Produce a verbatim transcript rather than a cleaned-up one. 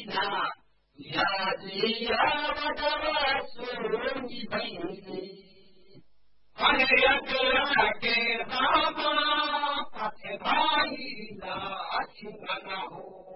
यादिया वडवा सोनी बनी अरे अगला के बाबा पथे भाई ना छिपना हो